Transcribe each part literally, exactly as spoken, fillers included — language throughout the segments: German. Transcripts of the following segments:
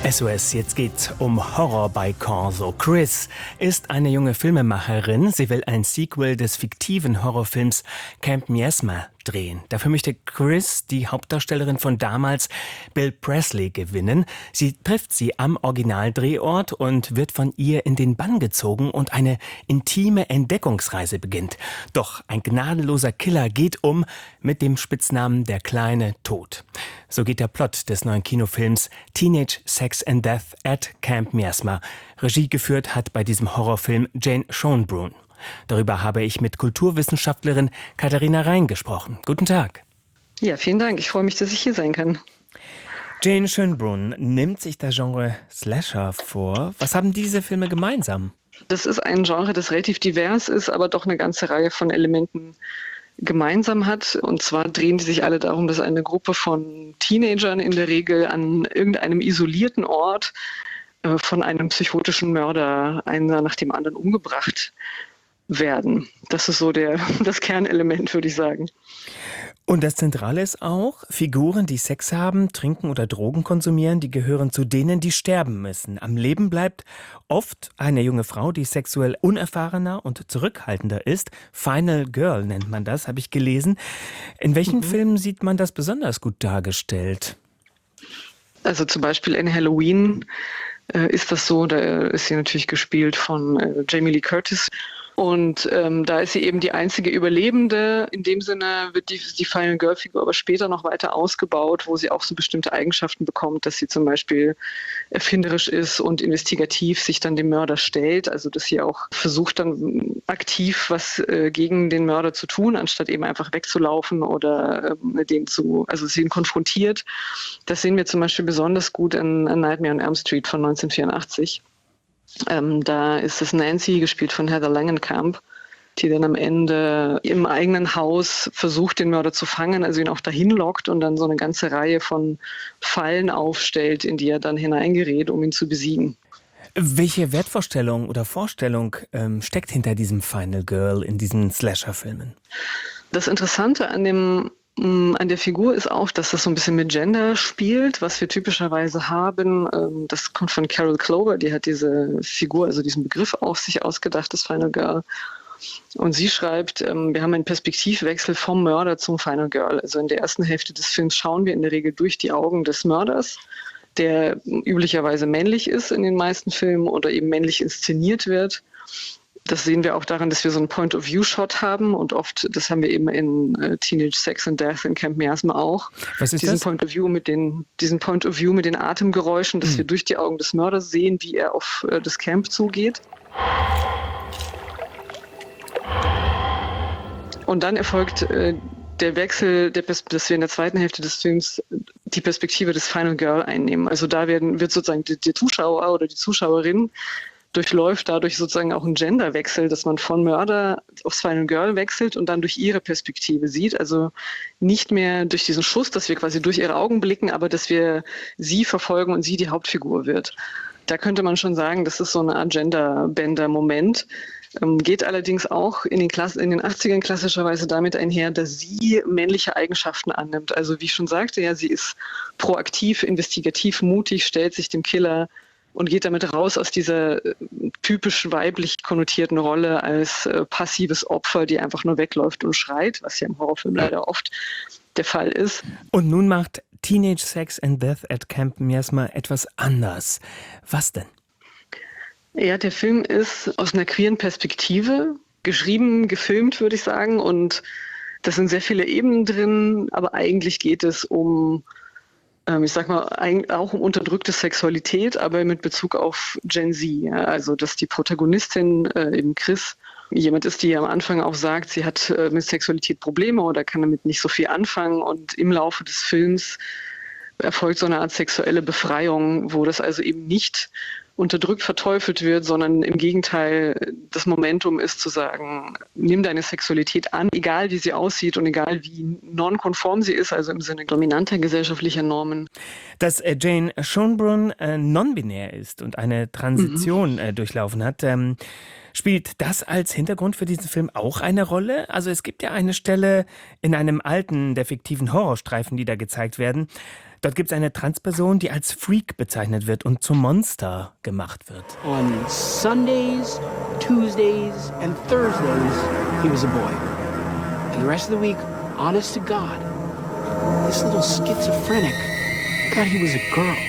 S O S, jetzt geht's um Horror bei Corso. Chris ist eine junge Filmemacherin. Sie will ein Sequel des fiktiven Horrorfilms Camp Miasma drehen. Dafür möchte Chris, die Hauptdarstellerin von damals, Bill Presley, gewinnen. Sie trifft sie am Originaldrehort und wird von ihr in den Bann gezogen und eine intime Entdeckungsreise beginnt. Doch ein gnadenloser Killer geht um mit dem Spitznamen Der kleine Tod. So geht der Plot des neuen Kinofilms Teenage Sex and Death at Camp Miasma. Regie geführt hat bei diesem Horrorfilm Jane Schönbrunn. Darüber habe ich mit Kulturwissenschaftlerin Katharina Rein gesprochen. Guten Tag. Ja, vielen Dank. Ich freue mich, dass ich hier sein kann. Jane Schönbrunn nimmt sich das Genre Slasher vor. Was haben diese Filme gemeinsam? Das ist ein Genre, das relativ divers ist, aber doch eine ganze Reihe von Elementen gemeinsam hat. Und zwar drehen die sich alle darum, dass eine Gruppe von Teenagern in der Regel an irgendeinem isolierten Ort äh, von einem psychotischen Mörder einer nach dem anderen umgebracht werden. Das ist so der, das Kernelement, würde ich sagen. Und das Zentrale ist auch, Figuren, die Sex haben, trinken oder Drogen konsumieren, die gehören zu denen, die sterben müssen. Am Leben bleibt oft eine junge Frau, die sexuell unerfahrener und zurückhaltender ist. Final Girl nennt man das, habe ich gelesen. In welchen mhm. Filmen sieht man das besonders gut dargestellt? Also zum Beispiel in Halloween äh, ist das so, da ist sie natürlich gespielt von äh, Jamie Lee Curtis. Und ähm, da ist sie eben die einzige Überlebende. In dem Sinne wird die, die Final Girl-Figur aber später noch weiter ausgebaut, wo sie auch so bestimmte Eigenschaften bekommt, dass sie zum Beispiel erfinderisch ist und investigativ sich dann dem Mörder stellt. Also dass sie auch versucht dann aktiv was äh, gegen den Mörder zu tun, anstatt eben einfach wegzulaufen oder äh, den zu, also sie ihn konfrontiert. Das sehen wir zum Beispiel besonders gut in A Nightmare on Elm Street von neunzehnhundertvierundachtzig. Ähm, da ist es Nancy, gespielt von Heather Langenkamp, die dann am Ende im eigenen Haus versucht, den Mörder zu fangen, also ihn auch dahin lockt und dann so eine ganze Reihe von Fallen aufstellt, in die er dann hineingerät, um ihn zu besiegen. Welche Wertvorstellung oder Vorstellung ähm, steckt hinter diesem Final Girl in diesen Slasher-Filmen? Das Interessante an dem An der Figur ist auch, dass das so ein bisschen mit Gender spielt, was wir typischerweise haben. Das kommt von Carol Clover, die hat diese Figur, also diesen Begriff auf sich ausgedacht, das Final Girl. Und sie schreibt, wir haben einen Perspektivwechsel vom Mörder zum Final Girl. Also in der ersten Hälfte des Films schauen wir in der Regel durch die Augen des Mörders, der üblicherweise männlich ist in den meisten Filmen oder eben männlich inszeniert wird. Das sehen wir auch daran, dass wir so einen Point-of-View-Shot haben und oft, das haben wir eben in äh, Teenage Sex and Death in Camp Miasma auch. Was ist diesen das? Point-of-View mit den, diesen Point-of-View mit den Atemgeräuschen, dass hm. wir durch die Augen des Mörders sehen, wie er auf äh, das Camp zugeht. Und dann erfolgt äh, der Wechsel, der, dass wir in der zweiten Hälfte des Films die Perspektive des Final Girl einnehmen. Also da werden, wird sozusagen der, der Zuschauer oder die Zuschauerin durchläuft dadurch sozusagen auch ein Genderwechsel, dass man von Mörder aufs Final Girl wechselt und dann durch ihre Perspektive sieht. Also nicht mehr durch diesen Schuss, dass wir quasi durch ihre Augen blicken, aber dass wir sie verfolgen und sie die Hauptfigur wird. Da könnte man schon sagen, das ist so eine Art Genderbender-Moment. Ähm, geht allerdings auch in den, Klass- in den achtzigern klassischerweise damit einher, dass sie männliche Eigenschaften annimmt. Also wie ich schon sagte, ja, sie ist proaktiv, investigativ, mutig, stellt sich dem Killer und geht damit raus aus dieser äh, typisch weiblich konnotierten Rolle als äh, passives Opfer, die einfach nur wegläuft und schreit, was ja im Horrorfilm leider oft der Fall ist. Und nun macht Teenage Sex and Death at Camp Miasma etwas anders. Was denn? Ja, der Film ist aus einer queeren Perspektive geschrieben, gefilmt, würde ich sagen. Und da sind sehr viele Ebenen drin, aber eigentlich geht es um ich sag mal, auch um unterdrückte Sexualität, aber mit Bezug auf Gen Z. Ja, also, dass die Protagonistin, äh, eben Chris, jemand ist, die am Anfang auch sagt, sie hat äh, mit Sexualität Probleme oder kann damit nicht so viel anfangen. Und im Laufe des Films erfolgt so eine Art sexuelle Befreiung, wo das also eben nicht unterdrückt verteufelt wird, sondern im Gegenteil das Momentum ist zu sagen, nimm deine Sexualität an, egal wie sie aussieht und egal wie nonkonform sie ist, also im Sinne dominanter gesellschaftlicher Normen. Dass äh, Jane Schönbrunn äh, non-binär ist und eine Transition mhm. äh, durchlaufen hat, ähm, spielt das als Hintergrund für diesen Film auch eine Rolle? Also es gibt ja eine Stelle in einem alten, der fiktiven Horrorstreifen, die da gezeigt werden. Dort gibt es eine Transperson, die als Freak bezeichnet wird und zum Monster gemacht wird. On Sundays, Tuesdays and Thursdays, he was a boy. And the rest of the week, honest to God, this little schizophrenic thought he was a girl.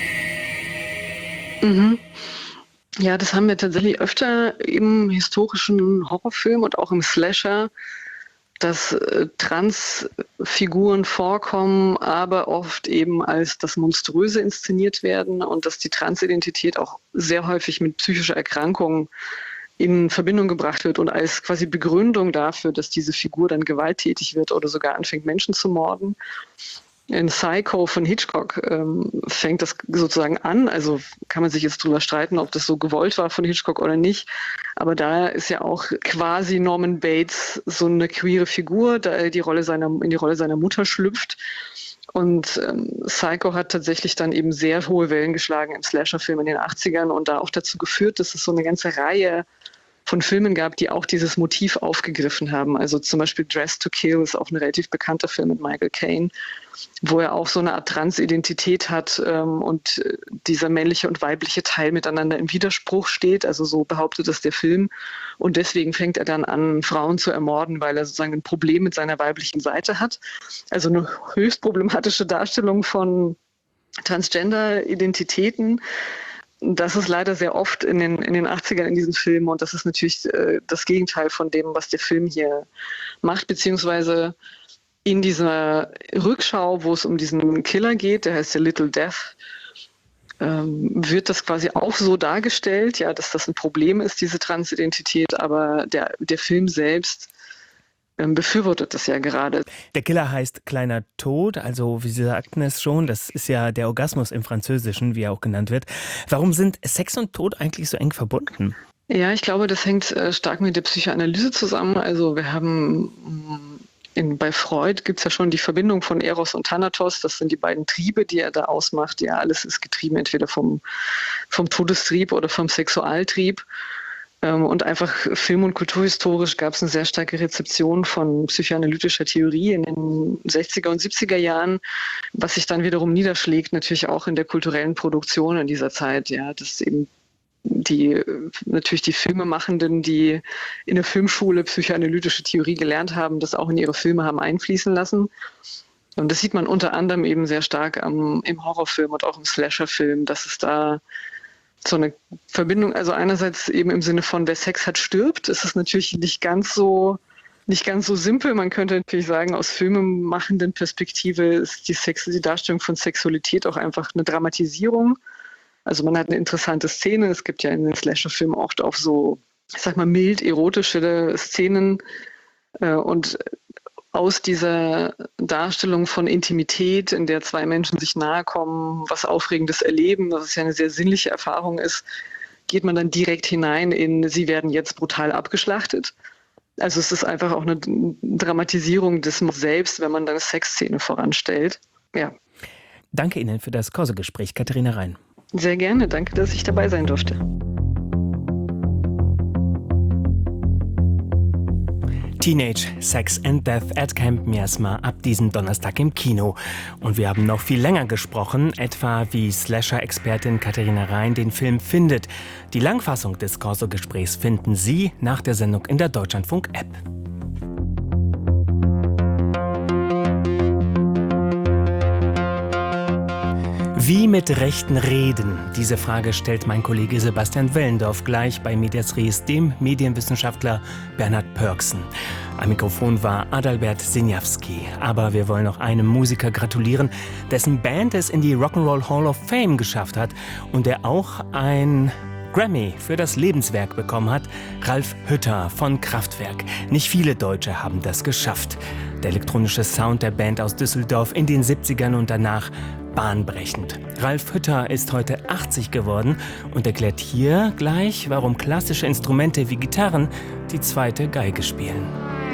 Mhm. Ja, das haben wir tatsächlich öfter im historischen Horrorfilm und auch im Slasher, dass äh, Transfiguren vorkommen, aber oft eben als das Monströse inszeniert werden und dass die Transidentität auch sehr häufig mit psychischer Erkrankung in Verbindung gebracht wird und als quasi Begründung dafür, dass diese Figur dann gewalttätig wird oder sogar anfängt, Menschen zu morden. In Psycho von Hitchcock ähm, fängt das sozusagen an, also kann man sich jetzt drüber streiten, ob das so gewollt war von Hitchcock oder nicht, aber da ist ja auch quasi Norman Bates so eine queere Figur, da er die Rolle seiner, in die Rolle seiner Mutter schlüpft. Und ähm, Psycho hat tatsächlich dann eben sehr hohe Wellen geschlagen im Slasher-Film in den achtzigern und da auch dazu geführt, dass es so eine ganze Reihe von Filmen gab, die auch dieses Motiv aufgegriffen haben. Also zum Beispiel Dressed to Kill ist auch ein relativ bekannter Film mit Michael Caine, wo er auch so eine Art Transidentität hat ähm, und dieser männliche und weibliche Teil miteinander im Widerspruch steht. Also so behauptet das der Film. Und deswegen fängt er dann an, Frauen zu ermorden, weil er sozusagen ein Problem mit seiner weiblichen Seite hat. Also eine höchst problematische Darstellung von Transgender-Identitäten. Das ist leider sehr oft in den, in den achtzigern in diesen Filmen und das ist natürlich äh, das Gegenteil von dem, was der Film hier macht, beziehungsweise in dieser Rückschau, wo es um diesen Killer geht, der heißt ja Little Death, ähm, wird das quasi auch so dargestellt, ja, dass das ein Problem ist, diese Transidentität, aber der, der Film selbst befürwortet das ja gerade. Der Killer heißt Kleiner Tod, also wie Sie sagten es schon, das ist ja der Orgasmus im Französischen, wie er auch genannt wird. Warum sind Sex und Tod eigentlich so eng verbunden? Ja, ich glaube, das hängt äh, stark mit der Psychoanalyse zusammen. Also wir haben in, bei Freud gibt es ja schon die Verbindung von Eros und Thanatos. Das sind die beiden Triebe, die er da ausmacht. Ja, alles ist getrieben entweder vom, vom Todestrieb oder vom Sexualtrieb. Und einfach film- und kulturhistorisch gab es eine sehr starke Rezeption von psychoanalytischer Theorie in den sechziger und siebziger Jahren, was sich dann wiederum niederschlägt, natürlich auch in der kulturellen Produktion in dieser Zeit. Ja, dass eben die, natürlich die Filmemachenden, die in der Filmschule psychoanalytische Theorie gelernt haben, das auch in ihre Filme haben einfließen lassen. Und das sieht man unter anderem eben sehr stark am, im Horrorfilm und auch im Slasherfilm, dass es da so eine Verbindung, also einerseits eben im Sinne von, wer Sex hat, stirbt. Es ist natürlich nicht ganz so, nicht ganz so simpel. Man könnte natürlich sagen, aus filmemachenden Perspektive ist die, Sex, die Darstellung von Sexualität auch einfach eine Dramatisierung. Also man hat eine interessante Szene. Es gibt ja in den Slasher-Filmen oft auch so, ich sag mal, mild erotische Szenen. Und aus dieser Darstellung von Intimität, in der zwei Menschen sich nahe kommen, was Aufregendes erleben, was ja eine sehr sinnliche Erfahrung ist, geht man dann direkt hinein in, sie werden jetzt brutal abgeschlachtet. Also es ist einfach auch eine Dramatisierung des Selbst, wenn man dann eine Sexszene voranstellt. Ja. Danke Ihnen für das Corso-Gespräch, Katharina Rein. Sehr gerne, danke, dass ich dabei sein durfte. Teenage Sex and Death at Camp Miasma ab diesem Donnerstag im Kino. Und wir haben noch viel länger gesprochen, etwa wie Slasher-Expertin Katharina Rein den Film findet. Die Langfassung des Corso-Gesprächs finden Sie nach der Sendung in der Deutschlandfunk-App. Wie mit Rechten reden? Diese Frage stellt mein Kollege Sebastian Wellendorf gleich bei Medias Res dem Medienwissenschaftler Bernhard Pörksen. Am Mikrofon war Adalbert Sinjawski. Aber wir wollen noch einem Musiker gratulieren, dessen Band es in die Rock'n'Roll Hall of Fame geschafft hat und der auch ein Grammy für das Lebenswerk bekommen hat, Ralf Hütter von Kraftwerk. Nicht viele Deutsche haben das geschafft. Der elektronische Sound der Band aus Düsseldorf in den siebzigern und danach bahnbrechend. Ralf Hütter ist heute achtzig geworden und erklärt hier gleich, warum klassische Instrumente wie Gitarren die zweite Geige spielen.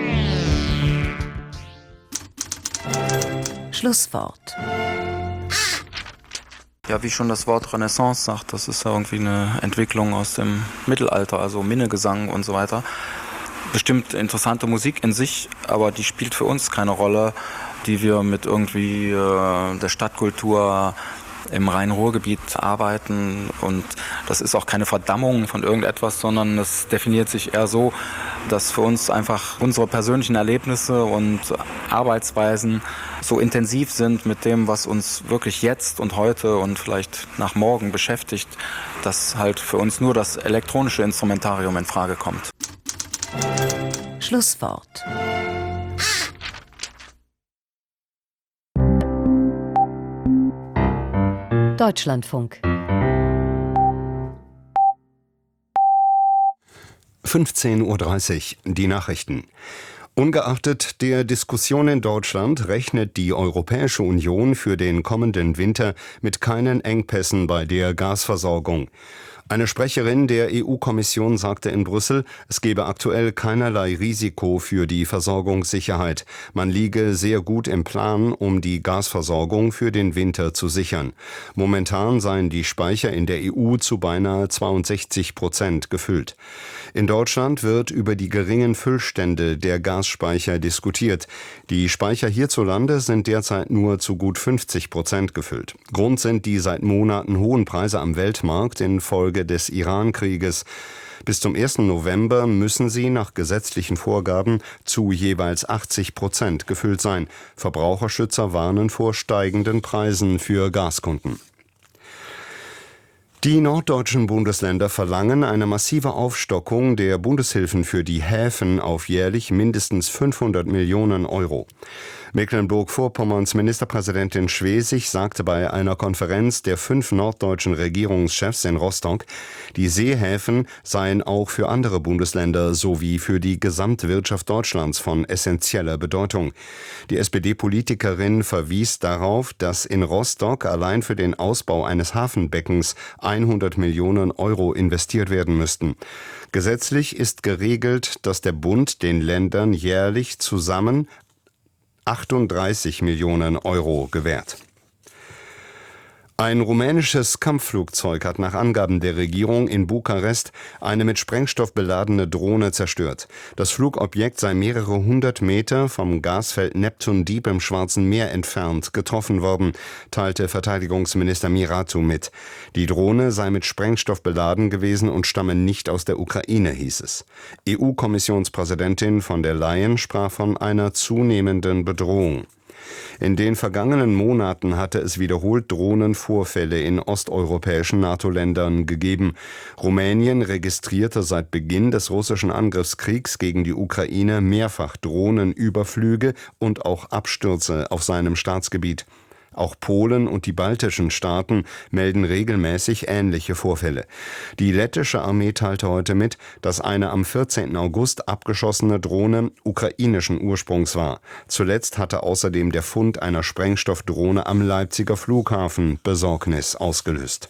Schlusswort. Ja, wie schon das Wort Renaissance sagt, das ist ja irgendwie eine Entwicklung aus dem Mittelalter, also Minnegesang und so weiter. Bestimmt interessante Musik in sich, aber die spielt für uns keine Rolle, die wir mit irgendwie äh, der Stadtkultur im Rhein-Ruhr-Gebiet arbeiten. Und das ist auch keine Verdammung von irgendetwas, sondern es definiert sich eher so, dass für uns einfach unsere persönlichen Erlebnisse und Arbeitsweisen so intensiv sind mit dem, was uns wirklich jetzt und heute und vielleicht nach morgen beschäftigt, dass halt für uns nur das elektronische Instrumentarium in Frage kommt. Schlusswort. Deutschlandfunk. fünfzehn Uhr dreißig, die Nachrichten. Ungeachtet der Diskussion in Deutschland rechnet die Europäische Union für den kommenden Winter mit keinen Engpässen bei der Gasversorgung. Eine Sprecherin der E U-Kommission sagte in Brüssel, es gebe aktuell keinerlei Risiko für die Versorgungssicherheit. Man liege sehr gut im Plan, um die Gasversorgung für den Winter zu sichern. Momentan seien die Speicher in der E U zu beinahe zweiundsechzig Prozent gefüllt. In Deutschland wird über die geringen Füllstände der Gasspeicher diskutiert. Die Speicher hierzulande sind derzeit nur zu gut fünfzig Prozent gefüllt. Grund sind die seit Monaten hohen Preise am Weltmarkt infolge des Iran-Krieges. Bis zum ersten November müssen sie nach gesetzlichen Vorgaben zu jeweils achtzig Prozent gefüllt sein. Verbraucherschützer warnen vor steigenden Preisen für Gaskunden. Die norddeutschen Bundesländer verlangen eine massive Aufstockung der Bundeshilfen für die Häfen auf jährlich mindestens fünfhundert Millionen Euro. Mecklenburg-Vorpommerns Ministerpräsidentin Schwesig sagte bei einer Konferenz der fünf norddeutschen Regierungschefs in Rostock, die Seehäfen seien auch für andere Bundesländer sowie für die Gesamtwirtschaft Deutschlands von essentieller Bedeutung. Die S P D-Politikerin verwies darauf, dass in Rostock allein für den Ausbau eines Hafenbeckens hundert Millionen Euro investiert werden müssten. Gesetzlich ist geregelt, dass der Bund den Ländern jährlich zusammen achtunddreißig Millionen Euro gewährt. Ein rumänisches Kampfflugzeug hat nach Angaben der Regierung in Bukarest eine mit Sprengstoff beladene Drohne zerstört. Das Flugobjekt sei mehrere hundert Meter vom Gasfeld Neptun Deep im Schwarzen Meer entfernt getroffen worden, teilte Verteidigungsminister Miratu mit. Die Drohne sei mit Sprengstoff beladen gewesen und stamme nicht aus der Ukraine, hieß es. E U-Kommissionspräsidentin von der Leyen sprach von einer zunehmenden Bedrohung. In den vergangenen Monaten hatte es wiederholt Drohnenvorfälle in osteuropäischen NATO-Ländern gegeben. Rumänien registrierte seit Beginn des russischen Angriffskriegs gegen die Ukraine mehrfach Drohnenüberflüge und auch Abstürze auf seinem Staatsgebiet. Auch Polen und die baltischen Staaten melden regelmäßig ähnliche Vorfälle. Die lettische Armee teilte heute mit, dass eine am vierzehnten August abgeschossene Drohne ukrainischen Ursprungs war. Zuletzt hatte außerdem der Fund einer Sprengstoffdrohne am Leipziger Flughafen Besorgnis ausgelöst.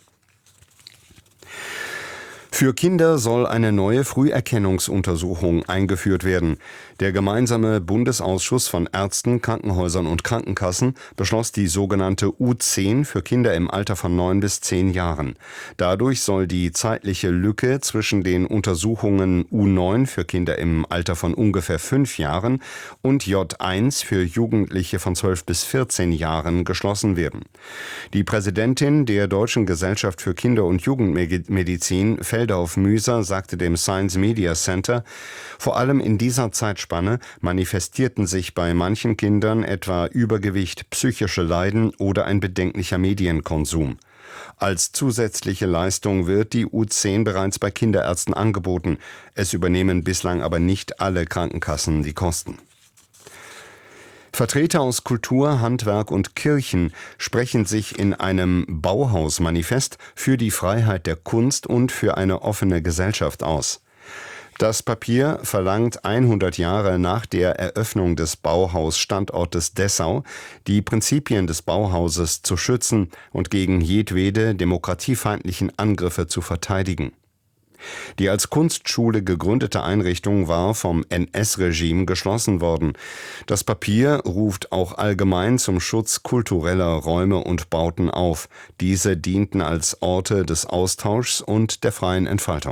Für Kinder soll eine neue Früherkennungsuntersuchung eingeführt werden. Der gemeinsame Bundesausschuss von Ärzten, Krankenhäusern und Krankenkassen beschloss die sogenannte U zehn für Kinder im Alter von neun bis zehn Jahren. Dadurch soll die zeitliche Lücke zwischen den Untersuchungen U neun für Kinder im Alter von ungefähr fünf Jahren und J eins für Jugendliche von zwölf bis vierzehn Jahren geschlossen werden. Die Präsidentin der Deutschen Gesellschaft für Kinder- und Jugendmedizin, Feldhauf-Müser, sagte dem Science Media Center, vor allem in dieser Zeitspanne manifestierten sich bei manchen Kindern etwa Übergewicht, psychische Leiden oder ein bedenklicher Medienkonsum. Als zusätzliche Leistung wird die U zehn bereits bei Kinderärzten angeboten. Es übernehmen bislang aber nicht alle Krankenkassen die Kosten. Vertreter aus Kultur, Handwerk und Kirchen sprechen sich in einem Bauhausmanifest für die Freiheit der Kunst und für eine offene Gesellschaft aus. Das Papier verlangt hundert Jahre nach der Eröffnung des Bauhausstandortes Dessau, die Prinzipien des Bauhauses zu schützen und gegen jedwede demokratiefeindlichen Angriffe zu verteidigen. Die als Kunstschule gegründete Einrichtung war vom N S-Regime geschlossen worden. Das Papier ruft auch allgemein zum Schutz kultureller Räume und Bauten auf. Diese dienten als Orte des Austauschs und der freien Entfaltung.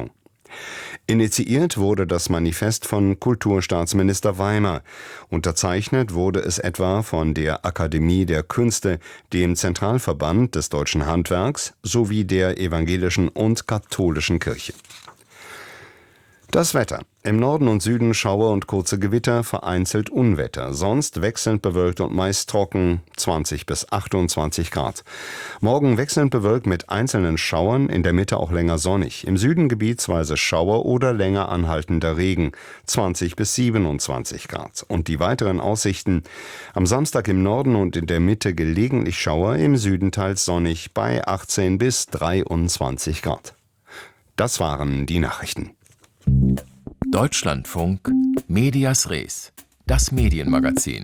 Initiiert wurde das Manifest von Kulturstaatsminister Weimer. Unterzeichnet wurde es etwa von der Akademie der Künste, dem Zentralverband des deutschen Handwerks sowie der evangelischen und katholischen Kirche. Das Wetter. Im Norden und Süden Schauer und kurze Gewitter, vereinzelt Unwetter. Sonst wechselnd bewölkt und meist trocken, zwanzig bis achtundzwanzig Grad. Morgen wechselnd bewölkt mit einzelnen Schauern, in der Mitte auch länger sonnig. Im Süden gebietsweise Schauer oder länger anhaltender Regen, zwanzig bis siebenundzwanzig Grad. Und die weiteren Aussichten. Am Samstag im Norden und in der Mitte gelegentlich Schauer, im Süden teils sonnig bei achtzehn bis dreiundzwanzig Grad. Das waren die Nachrichten. Deutschlandfunk Medias Res, das Medienmagazin.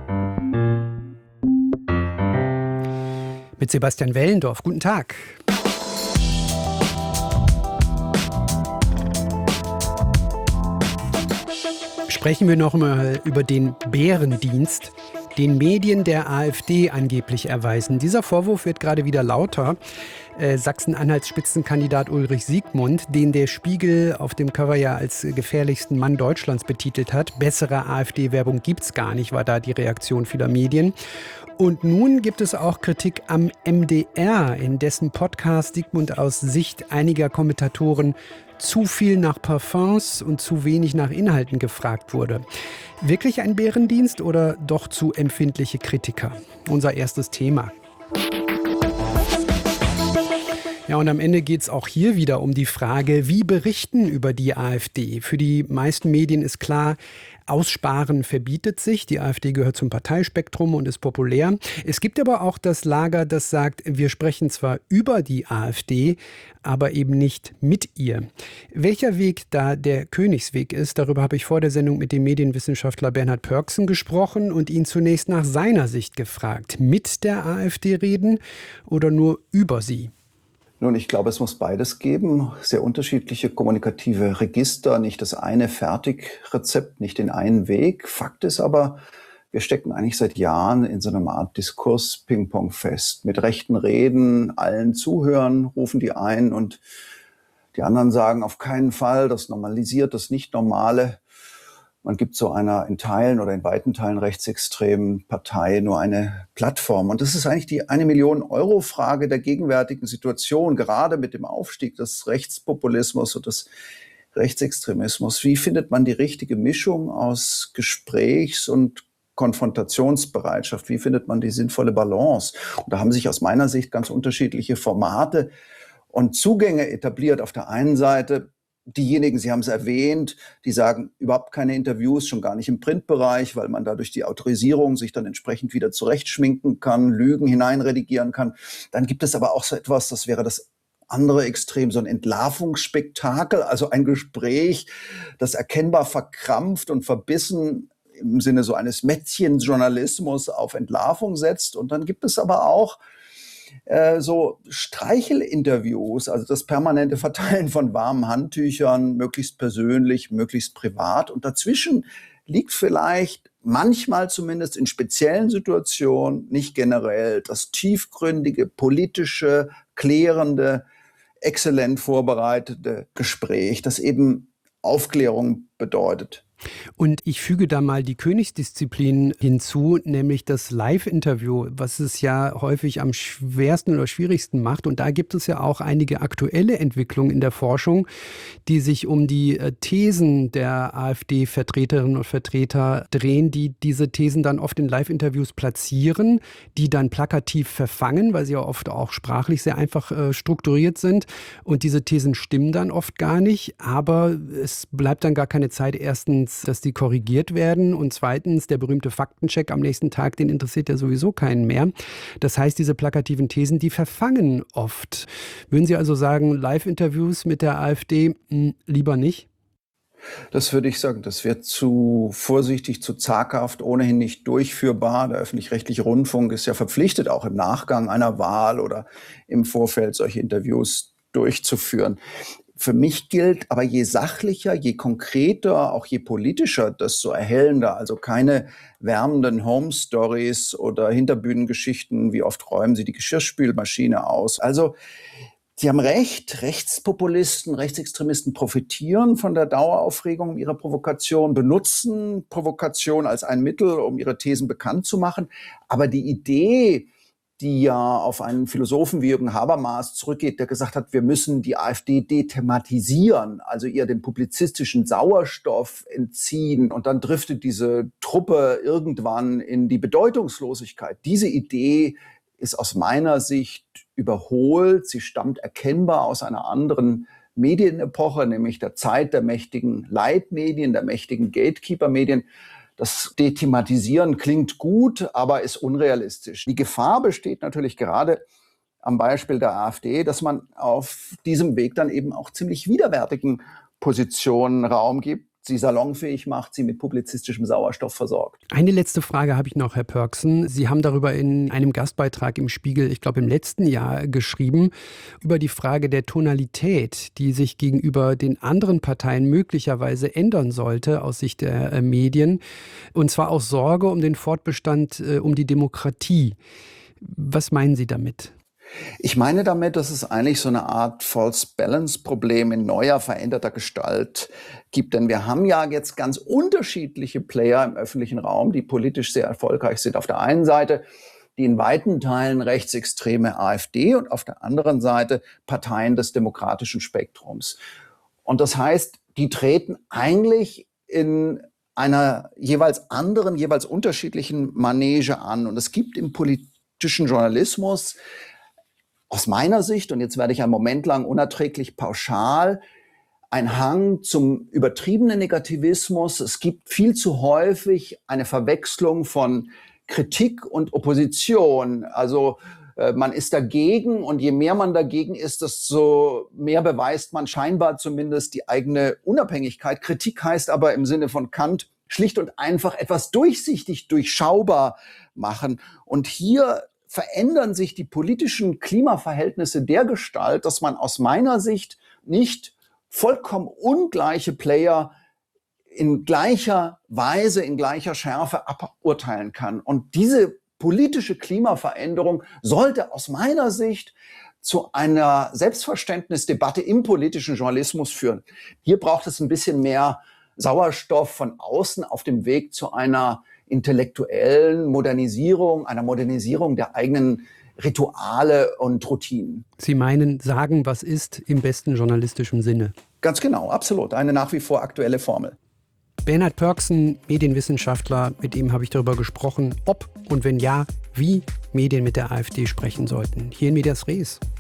Mit Sebastian Wellendorf. Guten Tag. Sprechen wir noch mal über den Bärendienst, den Medien der AfD angeblich erweisen. Dieser Vorwurf wird gerade wieder lauter. Äh, Sachsen-Anhalts Spitzenkandidat Ulrich Siegmund, den der Spiegel auf dem Cover ja als gefährlichsten Mann Deutschlands betitelt hat. Bessere AfD-Werbung gibt's gar nicht, war da die Reaktion vieler Medien. Und nun gibt es auch Kritik am M D R, in dessen Podcast Siegmund aus Sicht einiger Kommentatoren zu viel nach Parfums und zu wenig nach Inhalten gefragt wurde. Wirklich ein Bärendienst oder doch zu empfindliche Kritiker? Unser erstes Thema. Ja, und am Ende geht es auch hier wieder um die Frage, wie berichten über die AfD? Für die meisten Medien ist klar, Aussparen verbietet sich. Die AfD gehört zum Parteispektrum und ist populär. Es gibt aber auch das Lager, das sagt, wir sprechen zwar über die AfD, aber eben nicht mit ihr. Welcher Weg da der Königsweg ist, darüber habe ich vor der Sendung mit dem Medienwissenschaftler Bernhard Pörksen gesprochen und ihn zunächst nach seiner Sicht gefragt. Mit der AfD reden oder nur über sie? Nun, ich glaube, es muss beides geben. Sehr unterschiedliche kommunikative Register, nicht das eine Fertigrezept, nicht den einen Weg. Fakt ist aber, wir stecken eigentlich seit Jahren in so einer Art Diskurs-Ping-Pong fest. Mit rechten Reden, allen zuhören, rufen die ein und die anderen sagen auf keinen Fall, das normalisiert das Nicht-Normale. Man gibt so einer in Teilen oder in weiten Teilen rechtsextremen Partei nur eine Plattform. Und das ist eigentlich die eine Million Euro Frage der gegenwärtigen Situation, gerade mit dem Aufstieg des Rechtspopulismus und des Rechtsextremismus. Wie findet man die richtige Mischung aus Gesprächs- und Konfrontationsbereitschaft? Wie findet man die sinnvolle Balance? Und da haben sich aus meiner Sicht ganz unterschiedliche Formate und Zugänge etabliert. Auf der einen Seite diejenigen, Sie haben es erwähnt, die sagen, überhaupt keine Interviews, schon gar nicht im Printbereich, weil man dadurch die Autorisierung sich dann entsprechend wieder zurechtschminken kann, Lügen hineinredigieren kann. Dann gibt es aber auch so etwas, das wäre das andere Extrem, so ein Entlarvungsspektakel, also ein Gespräch, das erkennbar verkrampft und verbissen im Sinne so eines Mätzchenjournalismus auf Entlarvung setzt. Und dann gibt es aber auch Äh, so Streichelinterviews, also das permanente Verteilen von warmen Handtüchern, möglichst persönlich, möglichst privat. Und dazwischen liegt vielleicht manchmal zumindest in speziellen Situationen, nicht generell, das tiefgründige, politische, klärende, exzellent vorbereitete Gespräch, das eben Aufklärung bedeutet. Und ich füge da mal die Königsdisziplin hinzu, nämlich das Live-Interview, was es ja häufig am schwersten oder schwierigsten macht. Und da gibt es ja auch einige aktuelle Entwicklungen in der Forschung, die sich um die Thesen der AfD-Vertreterinnen und Vertreter drehen, die diese Thesen dann oft in Live-Interviews platzieren, die dann plakativ verfangen, weil sie ja oft auch sprachlich sehr einfach äh, strukturiert sind. Und diese Thesen stimmen dann oft gar nicht, aber es bleibt dann gar keine Zeit, erstens, dass die korrigiert werden und zweitens, der berühmte Faktencheck am nächsten Tag, den interessiert ja sowieso keinen mehr. Das heißt, diese plakativen Thesen, die verfangen oft. Würden Sie also sagen, Live-Interviews mit der AfD mh, lieber nicht? Das würde ich sagen, das wird zu vorsichtig, zu zaghaft, ohnehin nicht durchführbar. Der öffentlich-rechtliche Rundfunk ist ja verpflichtet, auch im Nachgang einer Wahl oder im Vorfeld solche Interviews durchzuführen. Für mich gilt aber, je sachlicher, je konkreter, auch je politischer, desto erhellender. Also keine wärmenden Home-Stories oder Hinterbühnengeschichten, wie oft räumen Sie die Geschirrspülmaschine aus. Also Sie haben recht, Rechtspopulisten, Rechtsextremisten profitieren von der Daueraufregung ihrer Provokation, benutzen Provokation als ein Mittel, um ihre Thesen bekannt zu machen. Aber die Idee, die ja auf einen Philosophen wie Jürgen Habermas zurückgeht, der gesagt hat, wir müssen die AfD dethematisieren, also ihr den publizistischen Sauerstoff entziehen und dann driftet diese Truppe irgendwann in die Bedeutungslosigkeit. Diese Idee ist aus meiner Sicht überholt. Sie stammt erkennbar aus einer anderen Medienepoche, nämlich der Zeit der mächtigen Leitmedien, der mächtigen Gatekeeper-Medien. Das Dethematisieren klingt gut, aber ist unrealistisch. Die Gefahr besteht natürlich gerade am Beispiel der AfD, dass man auf diesem Weg dann eben auch ziemlich widerwärtigen Positionen Raum gibt, sie salonfähig macht, sie mit publizistischem Sauerstoff versorgt. Eine letzte Frage habe ich noch, Herr Pörksen. Sie haben darüber in einem Gastbeitrag im Spiegel, ich glaube im letzten Jahr, geschrieben, über die Frage der Tonalität, die sich gegenüber den anderen Parteien möglicherweise ändern sollte aus Sicht der äh, Medien. Und zwar aus Sorge um den Fortbestand, äh, um die Demokratie. Was meinen Sie damit? Ich meine damit, dass es eigentlich so eine Art False-Balance-Problem in neuer, veränderter Gestalt gibt. Denn wir haben ja jetzt ganz unterschiedliche Player im öffentlichen Raum, die politisch sehr erfolgreich sind. Auf der einen Seite die in weiten Teilen rechtsextreme AfD und auf der anderen Seite Parteien des demokratischen Spektrums. Und das heißt, die treten eigentlich in einer jeweils anderen, jeweils unterschiedlichen Manege an. Und es gibt im politischen Journalismus aus meiner Sicht, und jetzt werde ich einen Moment lang unerträglich pauschal, ein Hang zum übertriebenen Negativismus. Es gibt viel zu häufig eine Verwechslung von Kritik und Opposition. Also äh, man ist dagegen und je mehr man dagegen ist, desto mehr beweist man scheinbar zumindest die eigene Unabhängigkeit. Kritik heißt aber im Sinne von Kant schlicht und einfach etwas durchsichtig, durchschaubar machen. Und hier verändern sich die politischen Klimaverhältnisse dergestalt, dass man aus meiner Sicht nicht vollkommen ungleiche Player in gleicher Weise, in gleicher Schärfe aburteilen kann. Und diese politische Klimaveränderung sollte aus meiner Sicht zu einer Selbstverständnisdebatte im politischen Journalismus führen. Hier braucht es ein bisschen mehr Sauerstoff von außen auf dem Weg zu einer intellektuellen Modernisierung, einer Modernisierung der eigenen Rituale und Routinen. Sie meinen, sagen, was ist, im besten journalistischen Sinne? Ganz genau, absolut. Eine nach wie vor aktuelle Formel. Bernhard Pörksen, Medienwissenschaftler, mit ihm habe ich darüber gesprochen, ob und wenn ja, wie Medien mit der AfD sprechen sollten. Hier in Medias Res.